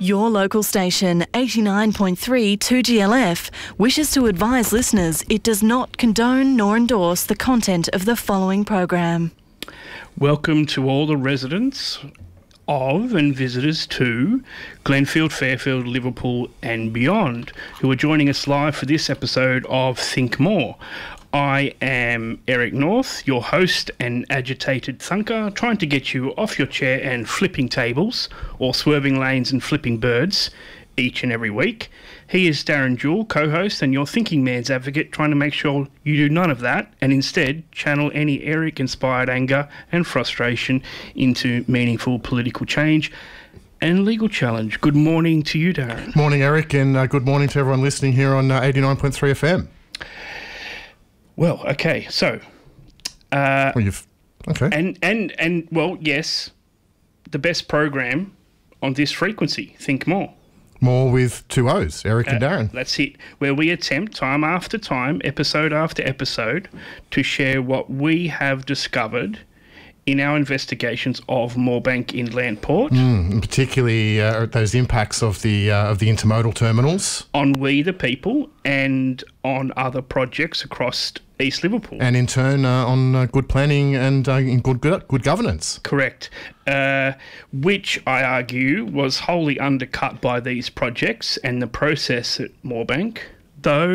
Your local station, 89.3 2GLF, wishes to advise listeners it does not condone nor endorse the content of the following program. Welcome to all the residents of and visitors to Glenfield, Fairfield, Liverpool and beyond who are joining us live for this episode of Think More. I am Eric North, your host and agitated thunker, trying to get you off your chair and flipping tables or swerving lanes and flipping birds each and every week. He is Darren Jewell, co-host and your thinking man's advocate, trying to make sure you do none of that and instead channel any Eric-inspired anger and frustration into meaningful political change and legal challenge. Good morning to you, Darren. Morning, Eric, and good morning to everyone listening here on 89.3 FM. Well, okay, so... Okay. And well, yes, the best program on this frequency, Think More. More with two O's, Eric and Darren. That's it, where we attempt time after time, episode after episode, to share what we have discovered in our investigations of Moorebank Inland Port. And particularly those impacts of the intermodal terminals. On we the people and on other projects across East Liverpool. And in turn on good planning and good governance. Correct. Which I argue was wholly undercut by these projects and the process at Moorebank, though